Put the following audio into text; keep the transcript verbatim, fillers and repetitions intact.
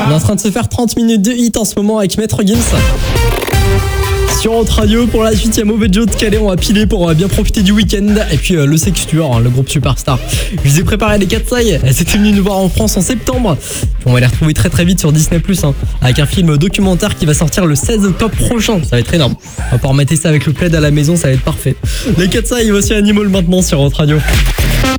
On est en train de se faire trente minutes de hit en ce moment avec Maître Gims. Sur Hot Radio, pour la suite, il y a Mauvais Joe de Calais, on va piler pour bien profiter du week-end. Et puis euh, le Sextuor, hein, le groupe Superstar. Je vous ai préparé les quatre sailles, elles étaient venues nous voir en France en septembre. Puis on va les retrouver très très vite sur Disney plus, hein, avec un film documentaire qui va sortir le seize octobre prochain. Ça va être énorme. On va pouvoir mettre ça avec le plaid à la maison, ça va être parfait. Les quatre sailles, voici Animal maintenant sur Hot Radio.